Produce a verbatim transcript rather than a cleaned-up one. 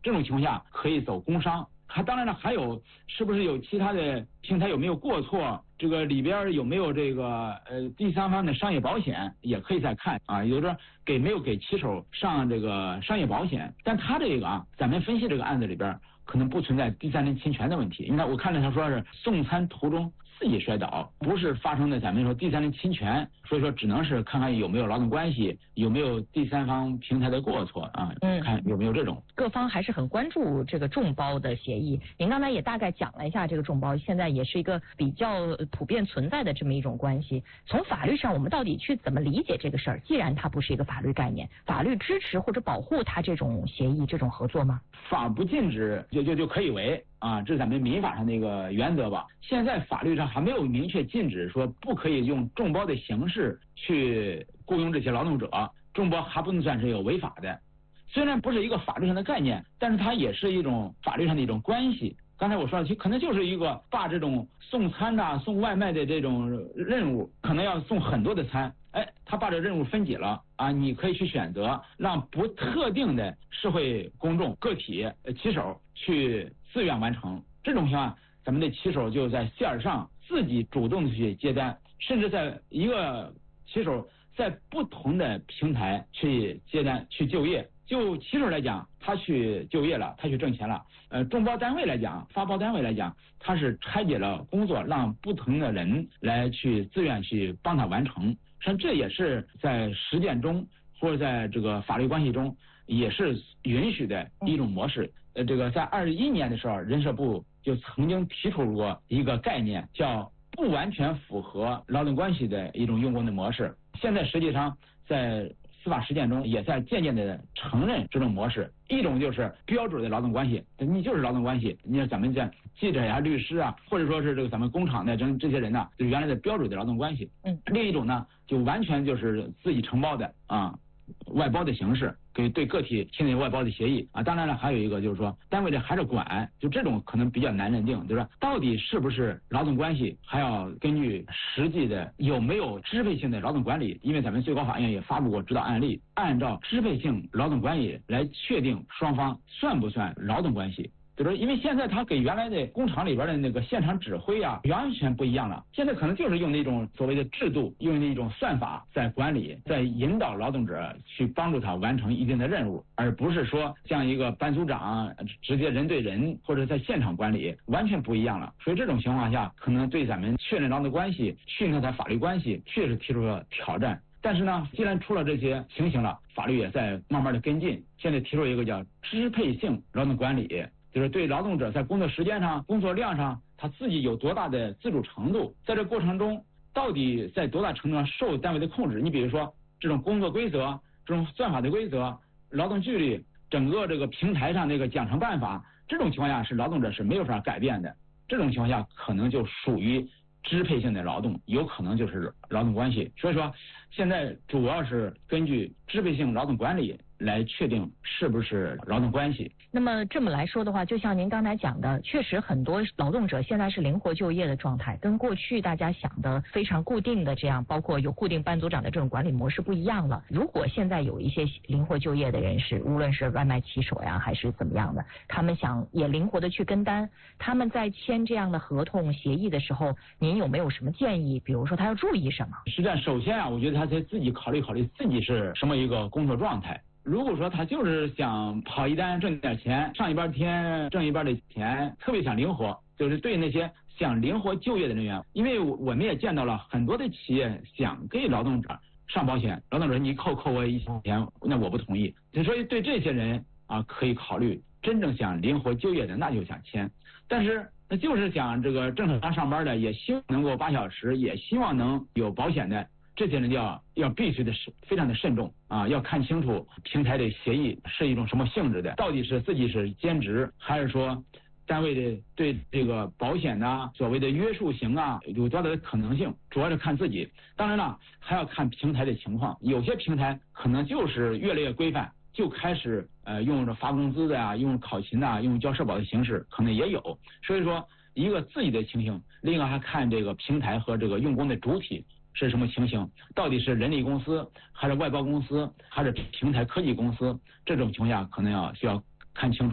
这种情况下可以走工伤。还当然了，还有是不是有其他的平台有没有过错，这个里边有没有这个呃第三方的商业保险，也可以再看啊，有的给没有给骑手上这个商业保险。但他这个啊，咱们分析这个案子里边可能不存在第三人侵权的问题，因为我看了他说是送餐途中自己摔倒，不是发生的咱们说第三人侵权，所以说只能是看看有没有劳动关系，有没有第三方平台的过错啊，嗯，看有没有这种。 各方还是很关注这个众包的协议。您刚才也大概讲了一下，这个众包现在也是一个比较普遍存在的这么一种关系。从法律上，我们到底去怎么理解这个事儿？既然它不是一个法律概念，法律支持或者保护它这种协议、这种合作吗？ 法不禁止就就就可以为啊，这是咱们民法上的一个原则吧。现在法律上还没有明确禁止说不可以用众包的形式去雇佣这些劳动者，众包还不能算是有违法的。虽然不是一个法律上的概念，但是它也是一种法律上的一种关系。刚才我说了，可能就是一个把这种送餐呐、送外卖的这种任务，可能要送很多的餐，哎，他把这任务分解了啊，你可以去选择让不特定的社会公众个体骑手去自愿完成。这种情况，咱们的骑手就在线上自己主动去接单，甚至在一个骑手在不同的平台去接单去就业。就骑手来讲，他去就业了，他去挣钱了。呃，众包单位来讲，发包单位来讲，他是拆解了工作，让不同的人来去自愿去帮他完成。实际上这也是在实践中或者在这个法律关系中也是允许的一种模式。呃，这个在二一年的时候，人社部就曾经提出过一个概念，叫不完全符合劳动关系的一种用工的模式。现在实际上在司法实践中也在渐渐的承认这种模式。一种就是标准的劳动关系，你就是劳动关系，你看咱们这记者呀、律师啊，或者说是这个咱们工厂的这这些人呢，就是原来的标准的劳动关系。嗯。另一种呢，就完全就是自己承包的啊，外包的形式，给对个体签订外包的协议啊。当然了，还有一个就是说单位这还是管，就这种可能比较难认定，就是说到底是不是劳动关系，还要根据实际的有没有支配性的劳动管理。因为咱们最高法院也发布过指导案例，按照支配性劳动管理来确定双方算不算劳动关系。就是因为现在他给原来的工厂里边的那个现场指挥啊，完全不一样了。现在可能就是用那种所谓的制度，用那种算法在管理，在引导劳动者去帮助他完成一定的任务，而不是说像一个班组长直接人对人或者在现场管理，完全不一样了。所以这种情况下，可能对咱们确认劳动关系、确定他法律关系，确实提出了挑战。但是呢，既然出了这些情形了，法律也在慢慢的跟进。现在提出一个叫支配性劳动管理。就是对劳动者在工作时间上、工作量上，他自己有多大的自主程度，在这过程中到底在多大程度上受单位的控制。你比如说这种工作规则、这种算法的规则、劳动纪律，整个这个平台上那个奖惩办法，这种情况下是劳动者是没有法改变的。这种情况下可能就属于支配性的劳动，有可能就是劳动关系。所以说现在主要是根据支配性劳动管理来确定是不是劳动关系。 那么这么来说的话，就像您刚才讲的，确实很多劳动者现在是灵活就业的状态，跟过去大家想的非常固定的这样，包括有固定班组长的这种管理模式不一样了。如果现在有一些灵活就业的人士，无论是外卖骑手呀还是怎么样的，他们想也灵活的去跟单，他们在签这样的合同协议的时候，您有没有什么建议？比如说他要注意什么？ 实际上首先啊，我觉得他得自己考虑考虑自己是什么一个工作状态。如果说他就是想跑一单挣点钱，上一半天挣一半的钱，特别想灵活，就是对那些想灵活就业的人员，因为我们也见到了很多的企业想给劳动者上保险，劳动者你扣扣我一千钱，那我不同意。所以对这些人啊，可以考虑真正想灵活就业的，那就想签。但是那就是想这个正常上班的，也希望能够八小时，也希望能有保险的。这些人要要必须的是非常的慎重啊，要看清楚平台的协议是一种什么性质的，到底是自己是兼职，还是说单位的对这个保险呐、所谓的约束型啊有多大的可能性，主要是看自己。当然了，还要看平台的情况，有些平台可能就是越来越规范，就开始呃用着发工资的啊，用考勤啊，用交社保的形式，可能也有。所以说，一个自己的情形，另一个还看这个平台和这个用工的主体是什么情形，到底是人力公司还是外包公司还是平台科技公司，这种情况下可能要需要看清楚。